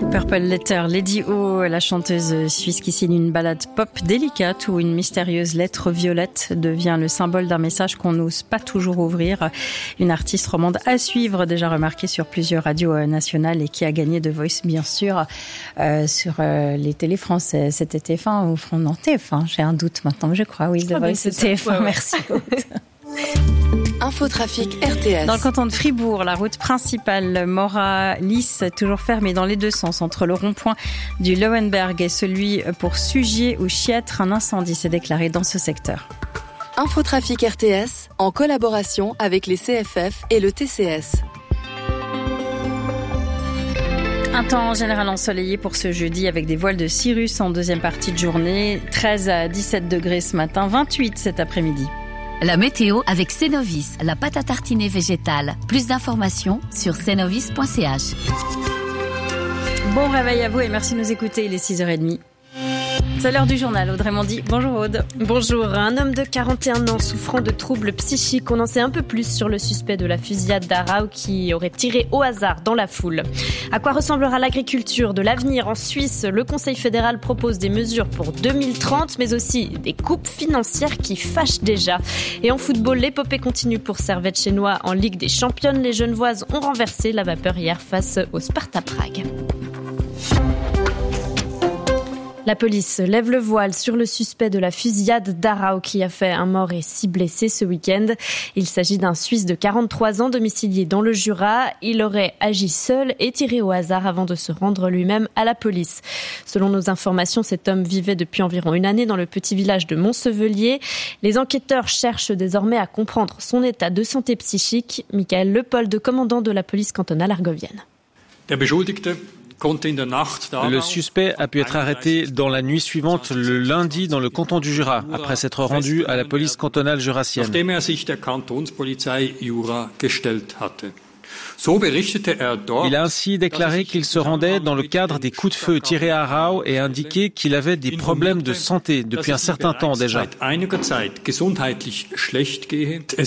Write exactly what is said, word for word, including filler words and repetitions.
Purple Letter, Lady O, la chanteuse suisse qui signe une ballade pop délicate où une mystérieuse lettre violette devient le symbole d'un message qu'on n'ose pas toujours ouvrir. Une artiste romande à suivre, déjà remarquée sur plusieurs radios nationales et qui a gagné The Voice, bien sûr, euh, sur euh, les télés françaises. C'était T F un ou non, T F un, j'ai un doute maintenant, je crois. Oui, The Voice, c'est T F un, ouais, ouais. Merci. Infotrafic R T S. Dans le canton de Fribourg, la route principale Mora-Lys, toujours fermée dans les deux sens entre le rond-point du Lowenberg et celui pour Sugier ou Chiètre. Un incendie s'est déclaré dans ce secteur. Infotrafic R T S, en collaboration avec les C F F et le T C S. Un temps général ensoleillé pour ce jeudi avec des voiles de cirrus en deuxième partie de journée. treize à dix-sept degrés ce matin, vingt-huit cet après-midi. La météo avec Cenovis, la pâte à tartiner végétale. Plus d'informations sur cenovis point c h. Bon réveil à vous et merci de nous écouter, il est six heures trente. C'est l'heure du journal. Audrey Mondy. Bonjour Aude. Bonjour. Un homme de quarante et un ans souffrant de troubles psychiques. On en sait un peu plus sur le suspect de la fusillade d'Arau qui aurait tiré au hasard dans la foule. À quoi ressemblera l'agriculture de l'avenir en Suisse? Le Conseil fédéral propose des mesures pour deux mille trente, mais aussi des coupes financières qui fâchent déjà. Et en football, l'épopée continue pour Servette Chénois en Ligue des Championnes. Les Genevoises ont renversé la vapeur hier face au Sparta Prague. La police lève le voile sur le suspect de la fusillade d'Arau qui a fait un mort et six blessés ce week-end. Il s'agit d'un Suisse de quarante-trois ans domicilié dans le Jura. Il aurait agi seul et tiré au hasard avant de se rendre lui-même à la police. Selon nos informations, cet homme vivait depuis environ une année dans le petit village de Montsevelier. Les enquêteurs cherchent désormais à comprendre son état de santé psychique. Michael Lepold, commandant de la police cantonale argovienne. Le suspect a pu être arrêté dans la nuit suivante, le lundi, dans le canton du Jura, après s'être rendu à la police cantonale jurassienne. Il a ainsi déclaré qu'il se rendait dans le cadre des coups de feu tirés à Arau et indiqué qu'il avait des problèmes de santé depuis un certain temps déjà.